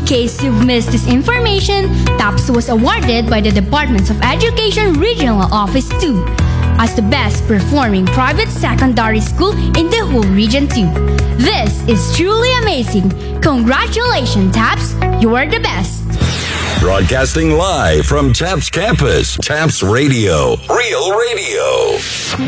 case you've missed this information, TAPS was awarded by the Department of Education Regional Office 2 as the best performing private secondary school in the whole region 2. This is truly amazing. Congratulations, TAPS. You're the best. Broadcasting live from TAPS campus, TAPS Radio, Real Radio.